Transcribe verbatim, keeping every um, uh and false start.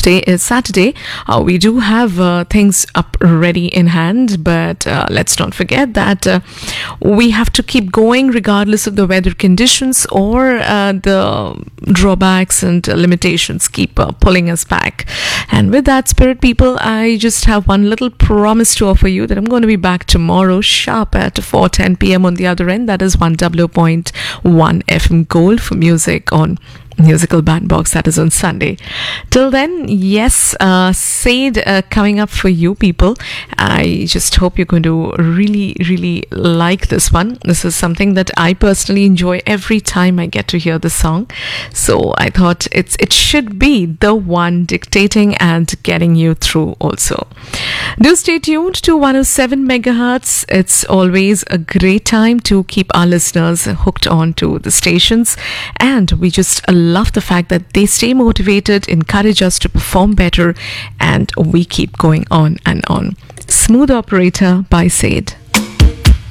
Today is Saturday. Uh, we do have uh, things up ready in hand, but uh, let's not forget that uh, we have to keep going regardless of the weather conditions or uh, the drawbacks and limitations keep uh, pulling us back. And with that spirit, people, I just have one little promise to offer you that I'm going to be back tomorrow sharp at four ten p.m. on the other end. That is one W point one F M Gold for music on Musical Bandbox. That is on Sunday. Till then, yes, uh, Said uh, coming up for you people. I just hope you're going to really, really like this one. This is something that I personally enjoy every time I get to hear the song. So I thought it's it should be the one dictating and getting you through also. Do stay tuned to one oh seven megahertz. It's always a great time to keep our listeners hooked on to the stations, and we just love the fact that they stay motivated, encourage us to perform better, and we keep going on and on. Smooth Operator by Said.